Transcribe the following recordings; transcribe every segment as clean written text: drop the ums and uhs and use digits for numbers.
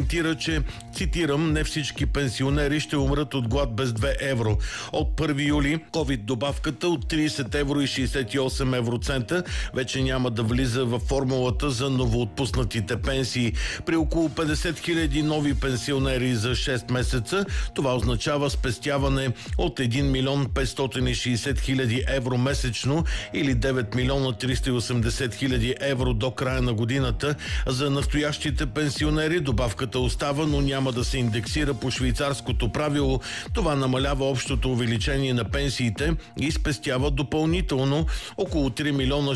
коментира, че, цитирам, не всички пенсионери ще умрат от глад без 2 евро. От 1 юли COVID добавката от 30 евро и 68 евроцента вече няма да влиза във формулата за новоотпуснатите пенсии. При около 50 000 нови пенсионери за 6 месеца това означава спестяване от 1 милион 560 хиляди евро месечно или 9 милиона 380 хиляди евро до края на годината. За настоящите пенсионери добавката остава, но няма да се индексира по швейцарското правило. Това намалява общото увеличение на пенсиите и спестява допълнително около 3 милиона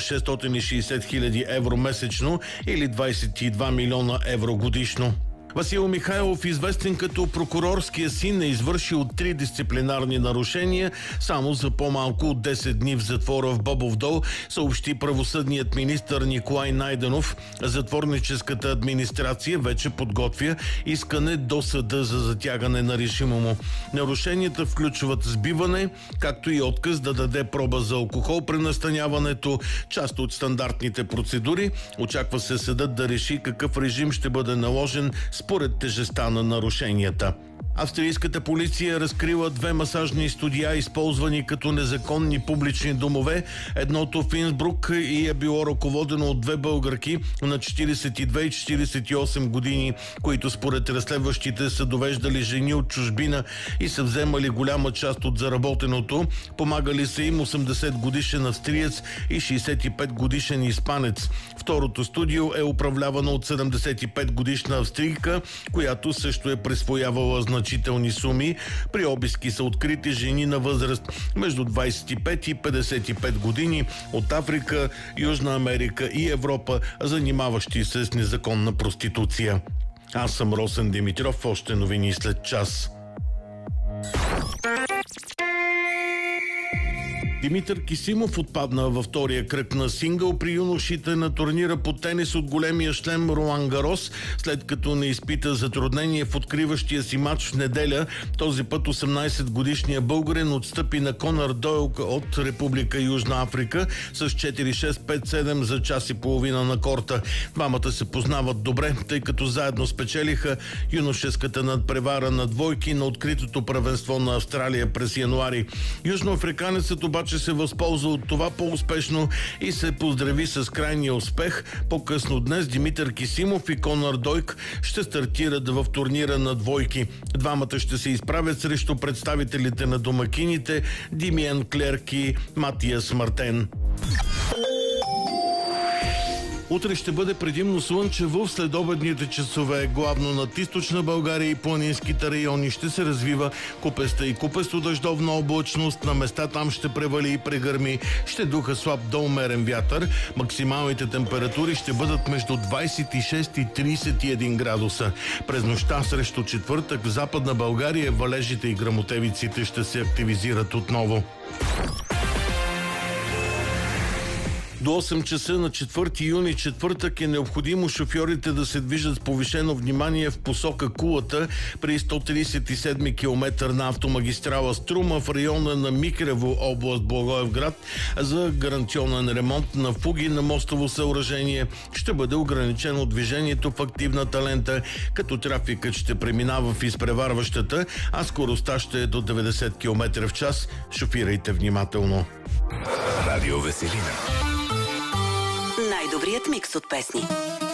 660 хиляди евро месечно или 22 милиона евро годишно. Васил Михайлов, известен като прокурорския син, е извършил 3 дисциплинарни нарушения само за по-малко от 10 дни в затвора в Бобов дол, съобщи правосъдният министър Николай Найденов. Затворническата администрация вече подготвя искане до съда за затягане на режима му. Нарушенията включват сбиване, както и отказ да даде проба за алкохол при настаняването, част от стандартните процедури. Очаква се съдът да реши какъв режим ще бъде наложен според тежестта на нарушенията. Австрийската полиция разкрила 2 масажни студия, използвани като незаконни публични домове. Едното в Инсбрук и е било ръководено от 2 българки на 42 и 48 години, които според разследващите са довеждали жени от чужбина и са вземали голяма част от заработеното. Помагали са им 80 годишен австриец и 65 годишен испанец. Второто студио е управлявано от 75 годишна австрийка, която също е присвоявала значителни суми. При обиски са открити жени на възраст между 25 и 55 години от Африка, Южна Америка и Европа, занимаващи се с незаконна проституция. Аз съм Росен Димитров, още новини след час. Димитър Кисимов отпадна във втория кръг на сингъл при юношите на турнира по тенис от големия шлем Ролан Гарос, след като не изпита затруднение в откриващия си матч в неделя. Този път 18-годишният българин отстъпи на Конър Дойл от Република Южна Африка с 4-6-5-7 за час и половина на корта. Двамата се познават добре, тъй като заедно спечелиха юношеската надпревара на двойки на откритото първенство на Австралия през януари. Южноафриканецът обаче се възползва от това по-успешно и се поздрави с крайния успех. По-късно днес Димитър Кисимов и Конър Дойк ще стартират в турнира на двойки. Двамата ще се изправят срещу представителите на домакините Димиен Клерк и Матиас Мартен. Утре ще бъде предимно слънчево. В следобедните часове главно над източна България и планинските райони ще се развива купеста и купесто дъждовна облачност. На места там ще превали и прегърми. Ще духа слаб до умерен вятър. Максималните температури ще бъдат между 26 и 31 градуса. През нощта срещу четвъртък в Западна България валежите и гръмотевиците ще се активизират отново. До 8 часа на 4 юни, четвъртък, е необходимо шофьорите да се движат с повишено внимание в посока Кулата при 137 км на автомагистрала Струма в района на Микрево, област Благоевград. За гаранционен ремонт на фуги на мостово съоръжение ще бъде ограничено движението в активната лента, като трафикът ще преминава в изпреварващата, а скоростта ще е до 90 км в час. Шофирайте внимателно. Радио Веселина. Най-добрият микс от песни.